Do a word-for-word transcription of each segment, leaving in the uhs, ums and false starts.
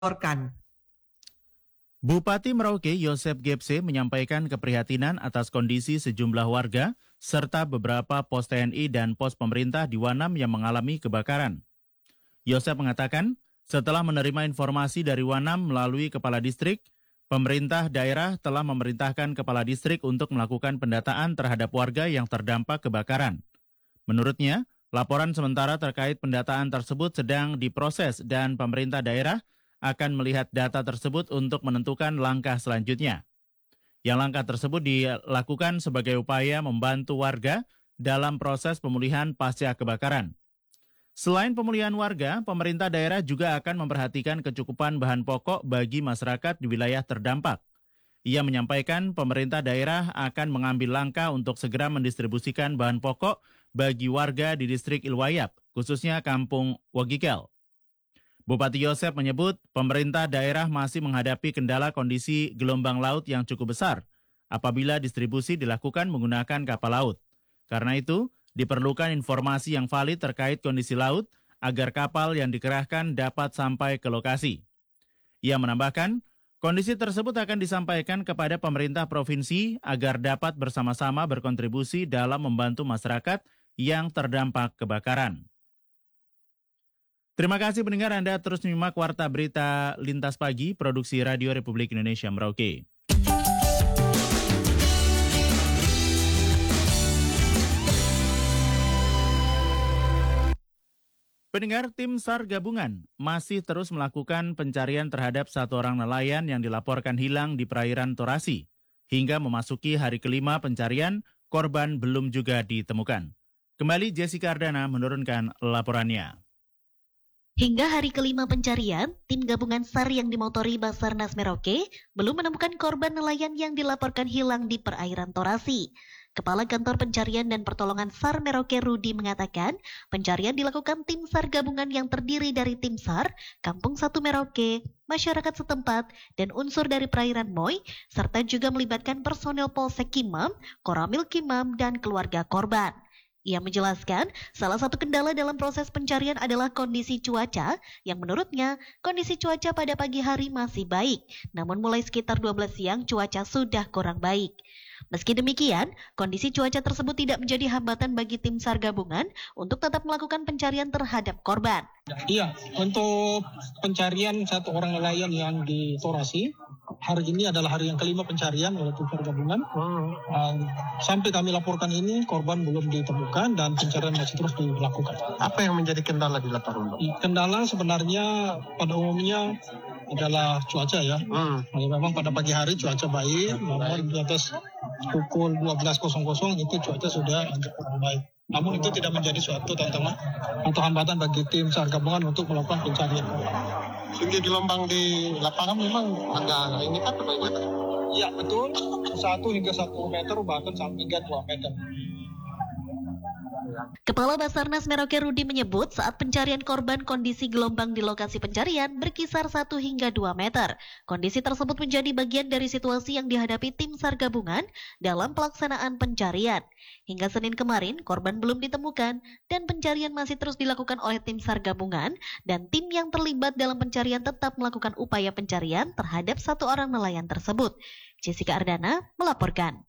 melaporkan. Bupati Merauke Yosep Gepse menyampaikan keprihatinan atas kondisi sejumlah warga serta beberapa pos T N I dan pos pemerintah di Wanam yang mengalami kebakaran. Yosep mengatakan, setelah menerima informasi dari Wanam melalui kepala distrik, pemerintah daerah telah memerintahkan kepala distrik untuk melakukan pendataan terhadap warga yang terdampak kebakaran. Menurutnya, laporan sementara terkait pendataan tersebut sedang diproses dan pemerintah daerah akan melihat data tersebut untuk menentukan langkah selanjutnya. Yang langkah tersebut dilakukan sebagai upaya membantu warga dalam proses pemulihan pasca kebakaran. Selain pemulihan warga, pemerintah daerah juga akan memperhatikan kecukupan bahan pokok bagi masyarakat di wilayah terdampak. Ia menyampaikan pemerintah daerah akan mengambil langkah untuk segera mendistribusikan bahan pokok bagi warga di distrik Ilwayap, khususnya Kampung Wagikel. Bupati Yosep menyebut pemerintah daerah masih menghadapi kendala kondisi gelombang laut yang cukup besar apabila distribusi dilakukan menggunakan kapal laut. Karena itu, diperlukan informasi yang valid terkait kondisi laut agar kapal yang dikerahkan dapat sampai ke lokasi. Ia menambahkan, kondisi tersebut akan disampaikan kepada pemerintah provinsi agar dapat bersama-sama berkontribusi dalam membantu masyarakat yang terdampak kebakaran. Terima kasih pendengar Anda terus menyimak Warta Berita Lintas Pagi, produksi Radio Republik Indonesia Merauke. Pendengar, tim SAR gabungan masih terus melakukan pencarian terhadap satu orang nelayan yang dilaporkan hilang di perairan Torasi. Hingga memasuki hari kelima pencarian, korban belum juga ditemukan. Kembali Jessica Ardana menurunkan laporannya. Hingga hari kelima pencarian, tim gabungan SAR yang dimotori Basarnas Merauke belum menemukan korban nelayan yang dilaporkan hilang di perairan Torasi. Kepala Kantor Pencarian dan Pertolongan SAR Merauke Rudi mengatakan, pencarian dilakukan tim SAR gabungan yang terdiri dari tim SAR, Kampung satu Merauke, masyarakat setempat, dan unsur dari perairan Moy, serta juga melibatkan personel Polsek Kimam, Koramil Kimam, dan keluarga korban. Ia menjelaskan, salah satu kendala dalam proses pencarian adalah kondisi cuaca, yang menurutnya kondisi cuaca pada pagi hari masih baik, namun mulai sekitar dua belas siang cuaca sudah kurang baik. Meski demikian, kondisi cuaca tersebut tidak menjadi hambatan bagi tim SAR gabungan untuk tetap melakukan pencarian terhadap korban. Iya, untuk pencarian satu orang nelayan yang di Torasi, hari ini adalah hari yang kelima pencarian oleh tim SAR gabungan. Hmm. Uh, sampai kami laporkan ini, korban belum ditemukan dan pencarian masih terus dilakukan. Apa yang menjadi kendala di lapangan? Kendala sebenarnya pada umumnya adalah cuaca ya. Hmm. Nah, memang pada pagi hari cuaca baik, namun di atas pukul dua belas itu cuaca sudah agak kurang baik. Namun itu tidak menjadi suatu tantangan atau hambatan bagi tim SAR gabungan untuk melakukan pencarian. Sehingga gelombang di lapangan memang agak ini kan bagaimana? Iya betul, satu hingga satu meter bahkan sampai hingga dua meter. Kepala Basarnas Merauke Rudi menyebut saat pencarian korban kondisi gelombang di lokasi pencarian berkisar satu hingga dua meter. Kondisi tersebut menjadi bagian dari situasi yang dihadapi tim SAR gabungan dalam pelaksanaan pencarian. Hingga Senin kemarin korban belum ditemukan dan pencarian masih terus dilakukan oleh tim SAR gabungan dan tim yang terlibat dalam pencarian tetap melakukan upaya pencarian terhadap satu orang nelayan tersebut. Jessica Ardana melaporkan.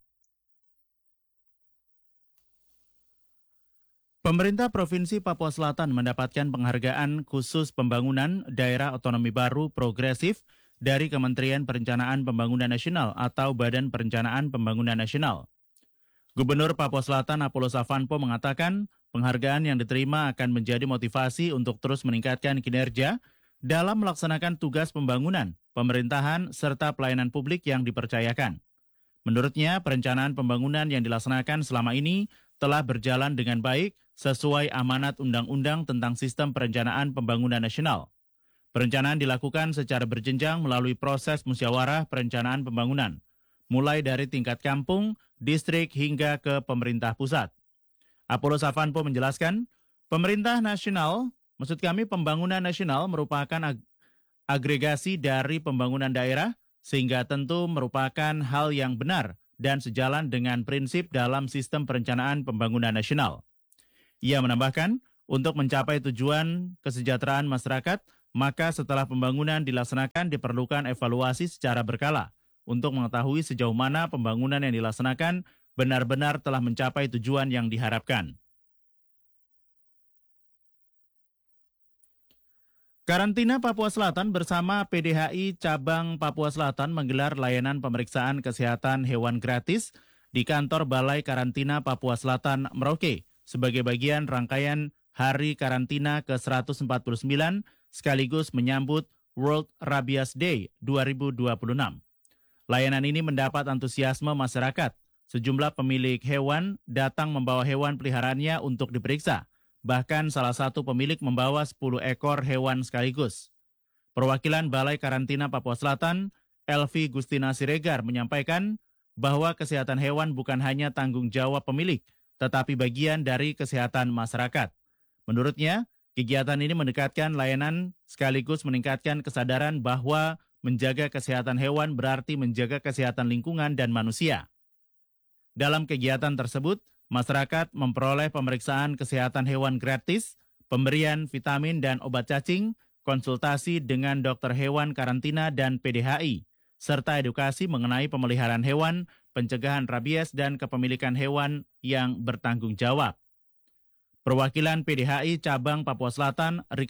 Pemerintah Provinsi Papua Selatan mendapatkan penghargaan khusus pembangunan daerah otonomi baru progresif dari Kementerian Perencanaan Pembangunan Nasional atau Badan Perencanaan Pembangunan Nasional. Gubernur Papua Selatan Apollo Savanpo mengatakan penghargaan yang diterima akan menjadi motivasi untuk terus meningkatkan kinerja dalam melaksanakan tugas pembangunan, pemerintahan, serta pelayanan publik yang dipercayakan. Menurutnya, perencanaan pembangunan yang dilaksanakan selama ini telah berjalan dengan baik sesuai amanat Undang-Undang tentang Sistem Perencanaan Pembangunan Nasional. Perencanaan dilakukan secara berjenjang melalui proses musyawarah perencanaan pembangunan, mulai dari tingkat kampung, distrik, hingga ke pemerintah pusat. Apollo Savanpo menjelaskan, pemerintah nasional, maksud kami pembangunan nasional merupakan ag- agregasi dari pembangunan daerah, sehingga tentu merupakan hal yang benar dan sejalan dengan prinsip dalam sistem perencanaan pembangunan nasional. Ia menambahkan, untuk mencapai tujuan kesejahteraan masyarakat, Maka setelah pembangunan dilaksanakan diperlukan evaluasi secara berkala untuk mengetahui sejauh mana pembangunan yang dilaksanakan benar-benar telah mencapai tujuan yang diharapkan. Karantina Papua Selatan bersama P D H I Cabang Papua Selatan menggelar layanan pemeriksaan kesehatan hewan gratis di kantor Balai Karantina Papua Selatan Merauke sebagai bagian rangkaian Hari Karantina ke seratus empat puluh sembilan sekaligus menyambut World Rabies Day dua ribu dua puluh enam. Layanan ini mendapat antusiasme masyarakat. Sejumlah pemilik hewan datang membawa hewan peliharaannya untuk diperiksa. Bahkan salah satu pemilik membawa sepuluh ekor hewan sekaligus. Perwakilan Balai Karantina Papua Selatan, Elvi Gustina Siregar, menyampaikan bahwa kesehatan hewan bukan hanya tanggung jawab pemilik, tetapi bagian dari kesehatan masyarakat. Menurutnya, kegiatan ini mendekatkan layanan sekaligus meningkatkan kesadaran bahwa menjaga kesehatan hewan berarti menjaga kesehatan lingkungan dan manusia. Dalam kegiatan tersebut, masyarakat memperoleh pemeriksaan kesehatan hewan gratis, pemberian vitamin dan obat cacing, konsultasi dengan dokter hewan karantina dan P D H I, serta edukasi mengenai pemeliharaan hewan, pencegahan rabies, dan kepemilikan hewan yang bertanggung jawab. Perwakilan P D H I Cabang Papua Selatan, Ricardo